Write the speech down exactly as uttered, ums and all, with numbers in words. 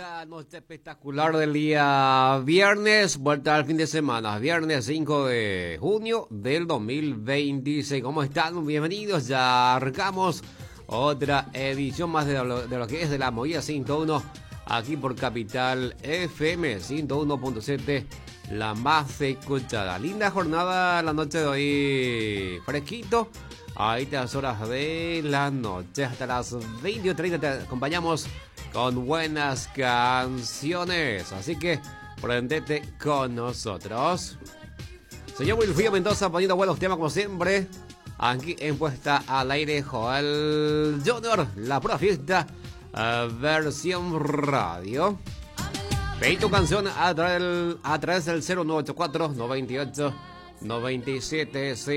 la noche espectacular del día viernes, vuelta al fin de semana, viernes cinco de junio del dos mil veintiséis. ¿Cómo están? Bienvenidos, ya arrancamos otra edición más de lo, de lo que es de la Movida ciento uno, aquí por Capital F M ciento uno punto siete, la más escuchada. Linda jornada la noche de hoy, fresquito. A estas horas de la noche, hasta las veinte treinta, te acompañamos con buenas canciones. Así que prendete con nosotros. Señor Wilfrido Mendoza poniendo buenos temas como siempre. Aquí en Puesta al Aire, Joel Junior, la pura fiesta, uh, versión radio. Pedí tu canción a través del, a través del cero nueve ocho cuatro, noventa y ocho, noventa y siete.